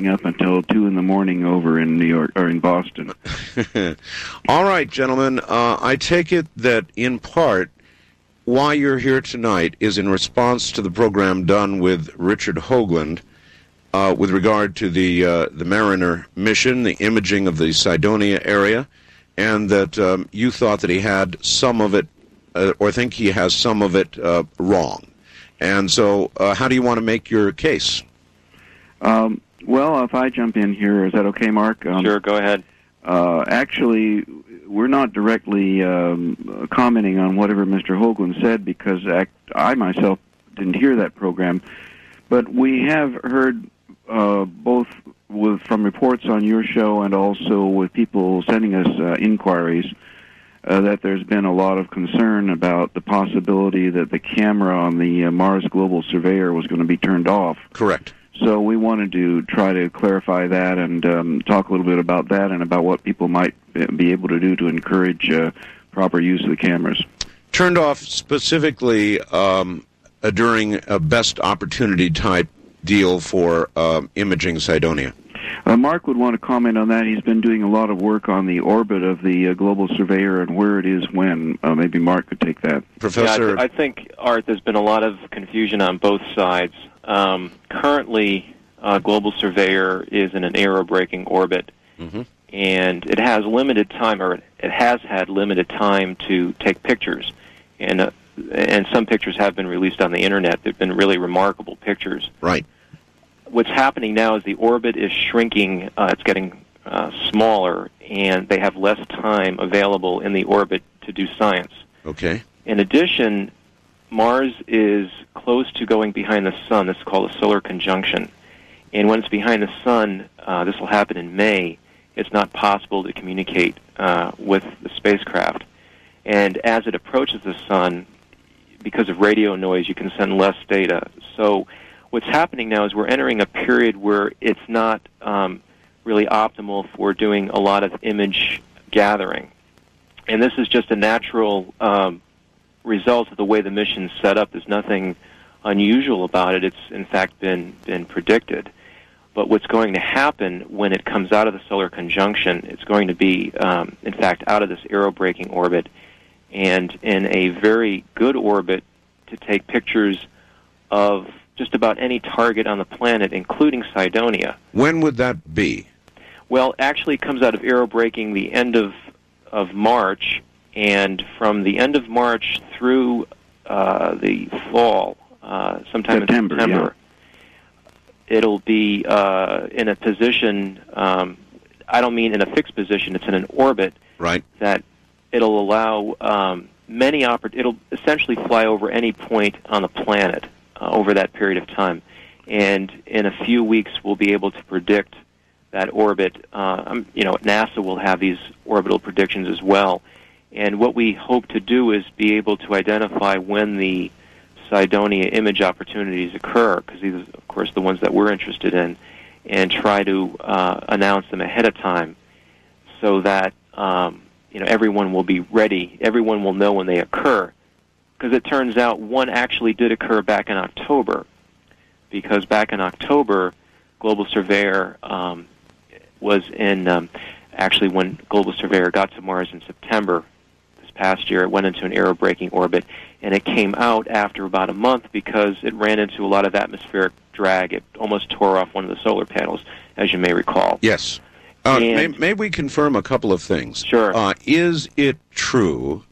staying up until 2 in the morning over in New York or in Boston. All right, gentlemen. I take it that in part why you're here tonight is in response to the program done with Richard Hoagland with regard to the Mariner mission, the imaging of the Cydonia area, and that you thought that he had some of it, or think he has some of it wrong. And so how do you want to make your case? Well, if I jump in here, is that okay, Mark? Sure, go ahead. Actually, we're not directly commenting on whatever Mr. Hoagland said because I myself didn't hear that program. But we have heard both from reports on your show and also with people sending us inquiries that there's been a lot of concern about the possibility that the camera on the Mars Global Surveyor was going to be turned off. Correct. So we wanted to try to clarify that and talk a little bit about that and about what people might be able to do to encourage proper use of the cameras. Turned off specifically during a best opportunity type deal for imaging Cydonia. Mark would want to comment on that. He's been doing a lot of work on the orbit of the Global Surveyor and where it is when. Maybe Mark could take that. Professor? Yeah, I think, Art, there's been a lot of confusion on both sides. Currently, Global Surveyor is in an aerobraking orbit, and it has limited time, or it has had limited time to take pictures. And some pictures have been released on the Internet. They've been really remarkable pictures. Right. What's happening now is the orbit is shrinking. It's getting smaller, and they have less time available in the orbit to do science. Okay. In addition, Mars is close to going behind the Sun. This is called a solar conjunction. And when it's behind the Sun, this will happen in May, it's not possible to communicate with the spacecraft. And as it approaches the Sun, because of radio noise, you can send less data. So what's happening now is we're entering a period where it's not really optimal for doing a lot of image gathering. And this is just a natural result of the way the mission's set up. There's nothing unusual about it. It's, in fact, been predicted. But what's going to happen when it comes out of the solar conjunction, it's going to be, in fact, out of this aerobraking orbit and in a very good orbit to take pictures of just about any target on the planet, including Cydonia. When would that be? Well, actually, it comes out of aerobraking the end of March, and from the end of March through the fall, sometime in September, it'll be in a position, I don't mean in a fixed position, it's in an orbit, right, that it'll allow it'll essentially fly over any point on the planet over that period of time. And in a few weeks, we'll be able to predict that orbit. NASA will have these orbital predictions as well. And what we hope to do is be able to identify when the Cydonia image opportunities occur, because these are, of course, the ones that we're interested in, and try to announce them ahead of time so that everyone will be ready. Everyone will know when they occur, because it turns out one actually did occur back in October, because back in October, Global Surveyor was in, actually when Global Surveyor got to Mars in September this past year, it went into an aerobraking orbit, and it came out after about a month because it ran into a lot of atmospheric drag. It almost tore off one of the solar panels, as you may recall. Yes. May we confirm a couple of things? Sure. Is it true,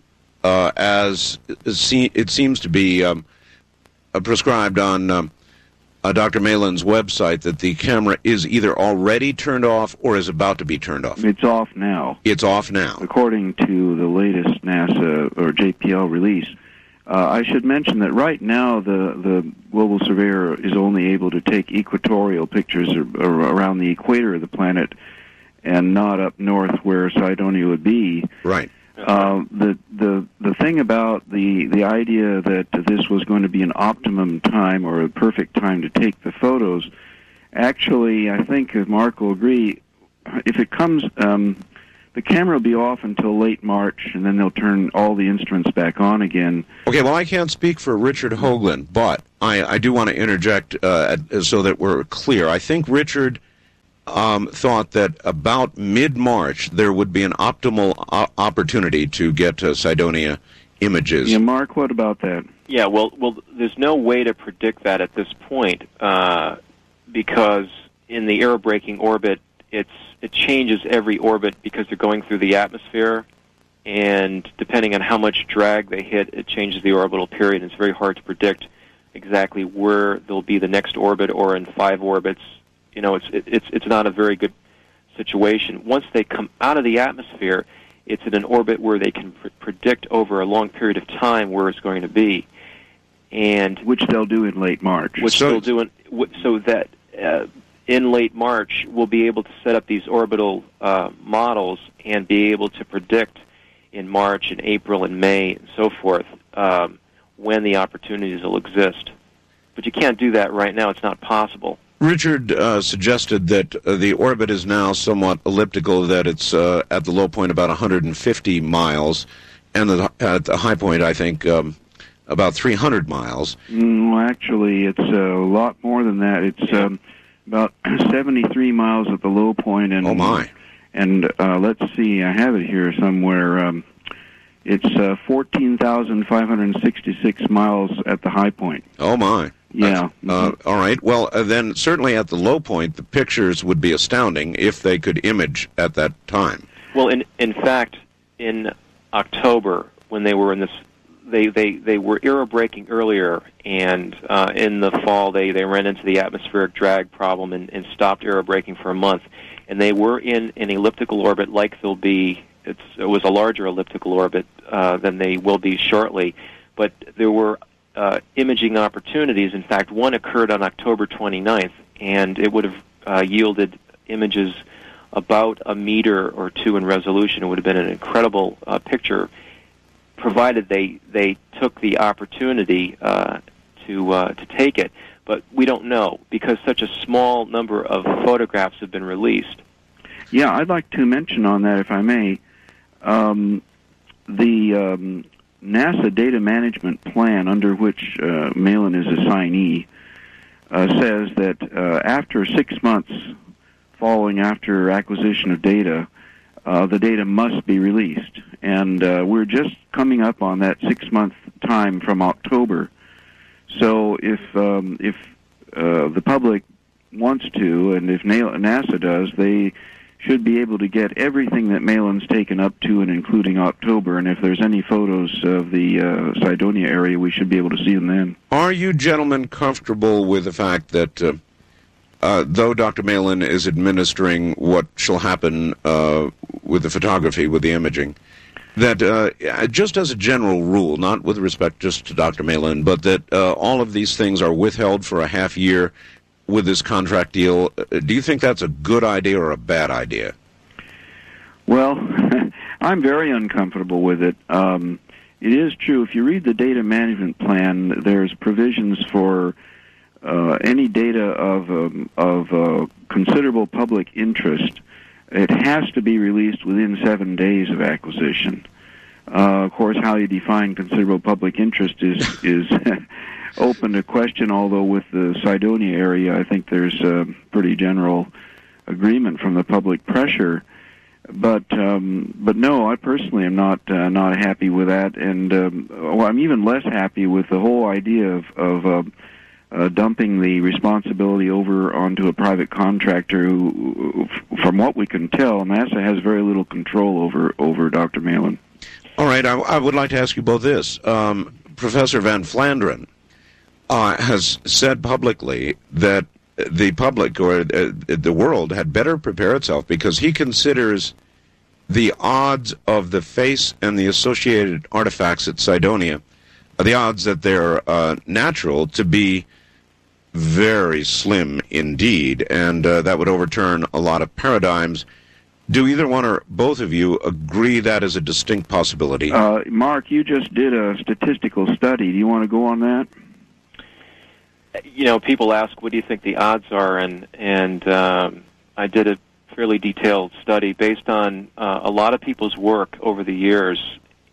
as it seems to be prescribed on Dr. Malin's website, that the camera is either already turned off or is about to be turned off? It's off now. It's off now. According to the latest NASA or JPL release. I should mention that right now the Global Surveyor is only able to take equatorial pictures around the equator of the planet and not up north where Cydonia would be. Right. The thing about the idea that this was going to be an optimum time or a perfect time to take the photos, actually, I think Mark will agree, if it comes, the camera will be off until late March, and then they'll turn all the instruments back on again. Okay, well, I can't speak for Richard Hoagland, but I do want to interject so that we're clear. I think Richard thought that about mid-March there would be an optimal opportunity to get Cydonia images. Yeah, Mark, what about that? Yeah, well, there's no way to predict that at this point because in the aerobraking orbit, it changes every orbit because they're going through the atmosphere, and depending on how much drag they hit, it changes the orbital period. It's very hard to predict exactly where there'll be the next orbit or in 5 orbits. You know, it's not a very good situation. Once they come out of the atmosphere, it's in an orbit where they can predict over a long period of time where it's going to be, and which they'll do in late March. So that in late March we'll be able to set up these orbital models and be able to predict in March and April and May and so forth when the opportunities will exist. But you can't do that right now. It's not possible. Richard suggested that the orbit is now somewhat elliptical, that it's at the low point about 150 miles, and at the high point, I think, about 300 miles. Actually, it's a lot more than that. It's about 73 miles at the low point. And, oh, my. And let's see, I have it here somewhere. It's 14,566 miles at the high point. Oh, my. Yeah. All right. Well, then certainly at the low point, the pictures would be astounding if they could image at that time. Well, in fact, in October, when they were in this, they were aerobraking earlier, and in the fall they ran into the atmospheric drag problem and stopped aerobraking for a month. And they were in an elliptical orbit like they'll be. It was a larger elliptical orbit than they will be shortly, but there were imaging opportunities. In fact, one occurred on October 29th, and it would have yielded images about a meter or two in resolution. It would have been an incredible picture, provided they took the opportunity to take it. But we don't know, because such a small number of photographs have been released. Yeah, I'd like to mention on that, if I may, the NASA data management plan, under which Malin is assignee, says that after 6 months following after acquisition of data, the data must be released. And we're just coming up on that 6-month time from October. So if the public wants to, and if NASA does, they should be able to get everything that Malin's taken up to and including October, and if there's any photos of the Cydonia area, we should be able to see them then. Are you gentlemen comfortable with the fact that though Dr. Malin is administering what shall happen with the photography, with the imaging, that just as a general rule, not with respect just to Dr. Malin, but that all of these things are withheld for a half year with this contract deal? Do you think that's a good idea or a bad idea? Well, I'm very uncomfortable with it. It is true, if you read the data management plan, there's provisions for any data of considerable public interest. It has to be released within 7 days of acquisition. Of course, how you define considerable public interest is open to question, although with the Cydonia area, I think there's a pretty general agreement from the public pressure. But no, I personally am not happy with that, and I'm even less happy with the whole idea of dumping the responsibility over onto a private contractor who, from what we can tell, NASA has very little control over Dr. Malin. All right, I would like to ask you both this. Professor Van Flanderen has said publicly that the public or the world had better prepare itself because he considers the odds of the face and the associated artifacts at Cydonia, the odds that they're natural, to be very slim indeed, and that would overturn a lot of paradigms. Do either one or both of you agree that is a distinct possibility? Mark, you just did a statistical study. Do you want to go on that? You know, people ask, what do you think the odds are? And I did a fairly detailed study based on a lot of people's work over the years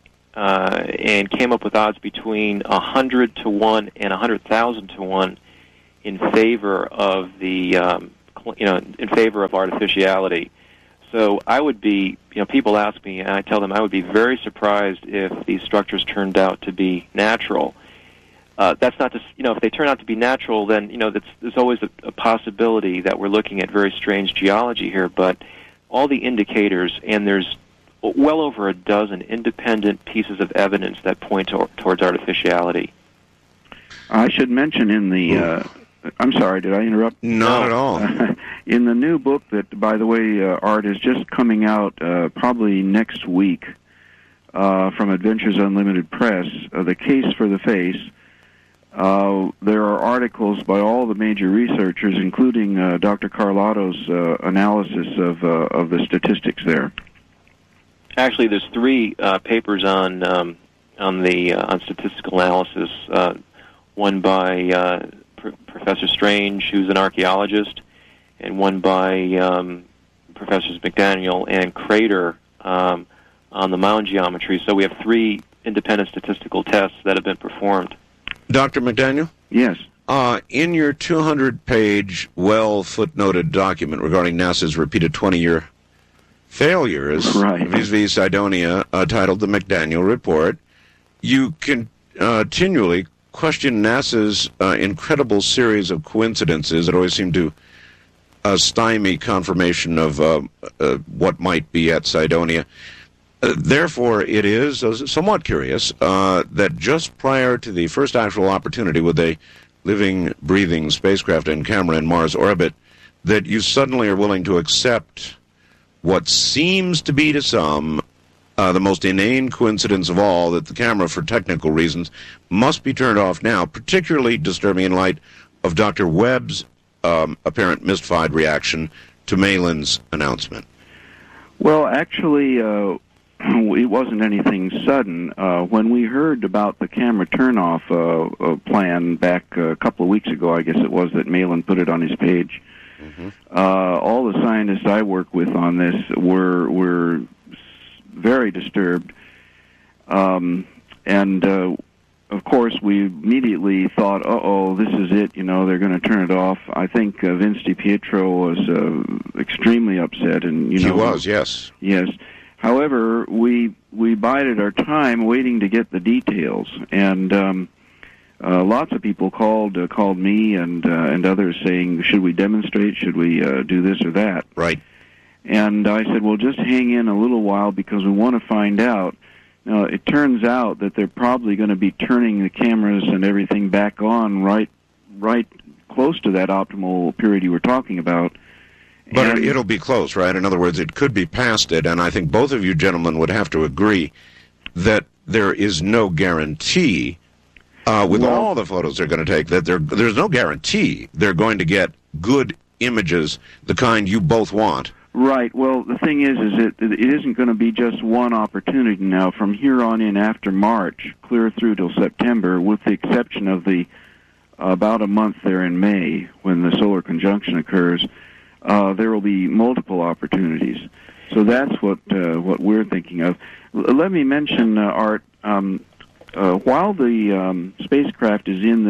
and came up with odds between 100 to 1 and 100,000 to 1 in favor of the in favor of artificiality. So I would be, people ask me, and I tell them I would be very surprised if these structures turned out to be natural. That's not to, if they turn out to be natural, then, there's always a possibility that we're looking at very strange geology here, but all the indicators, and there's well over a dozen independent pieces of evidence that point towards artificiality. I should mention in the, I'm sorry, did I interrupt? Not at all. In the new book that, by the way, Art, is just coming out probably next week from Adventures Unlimited Press, The Case for the Face, there are articles by all the major researchers, including Dr. Carlotto's analysis of the statistics there. Actually, there's 3 papers on statistical analysis. One by Professor Strange, who's an archaeologist, and one by Professors McDaniel and Crater on the mound geometry. So we have 3 independent statistical tests that have been performed. Dr. McDaniel? Yes. In your 200-page, well-footnoted document regarding NASA's repeated 20-year failures vis-a-vis Cydonia, titled the McDaniel Report, you continually question NASA's incredible series of coincidences that always seem to stymie confirmation of what might be at Cydonia. Therefore, it is somewhat curious that just prior to the first actual opportunity with a living, breathing spacecraft and camera in Mars orbit, that you suddenly are willing to accept what seems to be to some the most inane coincidence of all, that the camera, for technical reasons, must be turned off now, particularly disturbing in light of Dr. Webb's apparent mystified reaction to Malin's announcement. Well, actually, it wasn't anything sudden. When we heard about the camera turn-off plan back a couple of weeks ago, I guess it was, that Malin put it on his page, all the scientists I work with on this were very disturbed. Of course, we immediately thought, this is it, they're going to turn it off. I think Vince DiPietro was extremely upset. And he was, yes. Yes. However, we bided our time waiting to get the details. And lots of people called me and others saying, should we demonstrate, should we do this or that? Right. And I said, well, just hang in a little while because we want to find out. Now, it turns out that they're probably going to be turning the cameras and everything back on right close to that optimal period you were talking about. But it'll be close, right? In other words, it could be past it, and I think both of you gentlemen would have to agree that there is no guarantee with all the photos they're going to take, that there's no guarantee they're going to get good images, the kind you both want. Right. Well, the thing is it isn't going to be just one opportunity now. From here on in, after March, clear through till September, with the exception of the about a month there in May when the solar conjunction occurs, there will be multiple opportunities. So that's what we're thinking of. Let me mention, Art, while the spacecraft is in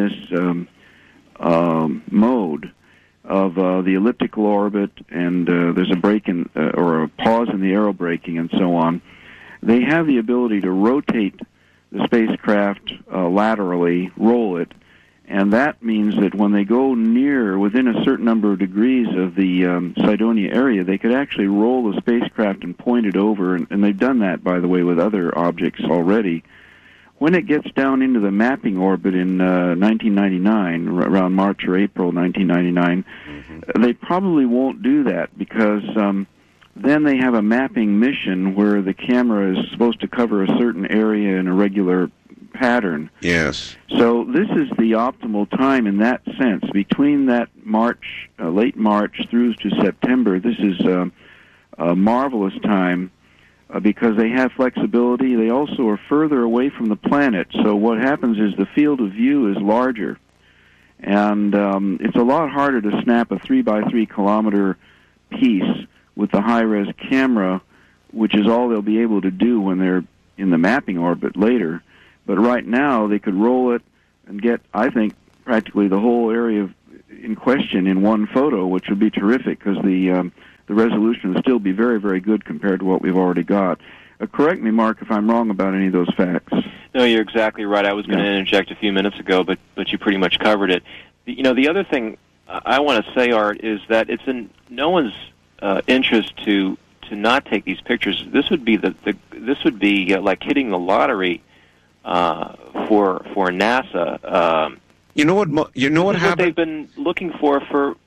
this mode of the elliptical orbit, and there's a break in or a pause in the aerobraking and so on, they have the ability to rotate the spacecraft laterally, roll it, and that means that when they go within a certain number of degrees of the Cydonia area, they could actually roll the spacecraft and point it over, and they've done that, by the way, with other objects already. When it gets down into the mapping orbit in 1999, around March or April 1999, they probably won't do that because then they have a mapping mission where the camera is supposed to cover a certain area in a regular pattern. Yes. So this is the optimal time in that sense. Between that late March through to September, this is a marvelous time. Because they have flexibility. They also are further away from the planet, so what happens is the field of view is larger. And it's a lot harder to snap a 3x3 kilometer piece with the high-res camera, which is all they'll be able to do when they're in the mapping orbit later. But right now, they could roll it and get, I think, practically the whole area in question in one photo, which would be terrific because the resolution would still be very, very good compared to what we've already got. Correct me, Mark, if I'm wrong about any of those facts. No, you're exactly right. I was going to interject a few minutes ago, but you pretty much covered it. The other thing I want to say, Art, is that it's in no one's interest to not take these pictures. This would be like hitting the lottery for NASA. You know what happened? What they've been looking for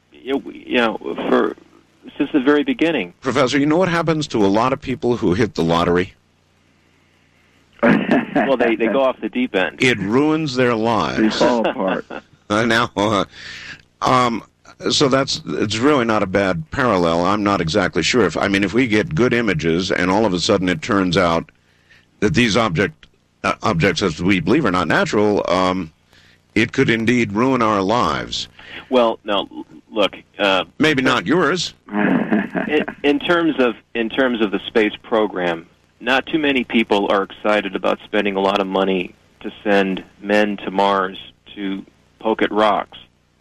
since the very beginning. Professor, you know what happens to a lot of people who hit the lottery? Well, they go off the deep end. It ruins their lives. They fall apart. So it's really not a bad parallel. I'm not exactly sure if we get good images and all of a sudden it turns out that these objects, as we believe, are not natural, it could indeed ruin our lives. Well, now look. Maybe not yours. In terms of the space program, not too many people are excited about spending a lot of money to send men to Mars to poke at rocks.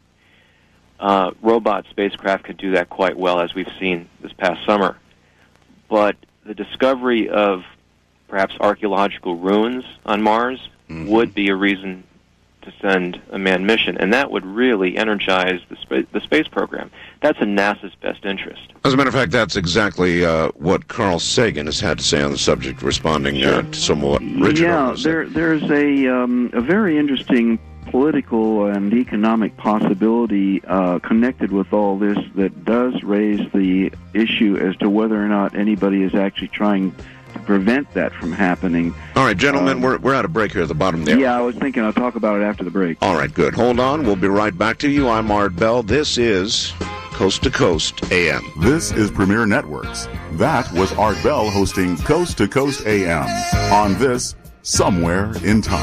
Robot spacecraft could do that quite well, as we've seen this past summer. But the discovery of perhaps archaeological ruins on Mars would be a reason to send a manned mission, and that would really energize the space program. That's in NASA's best interest. As a matter of fact, that's exactly what Carl Sagan has had to say on the subject, responding to somewhat Richard. Yeah, there's a very interesting political and economic possibility connected with all this that does raise the issue as to whether or not anybody is actually trying to prevent that from happening. All right, gentlemen, we're at a break here at the bottom there. Yeah, I was thinking I'll talk about it after the break. All right, good. Hold on. We'll be right back to you. I'm Art Bell. This is Coast to Coast AM. This is Premier Networks. That was Art Bell hosting Coast to Coast AM on this Somewhere in Time.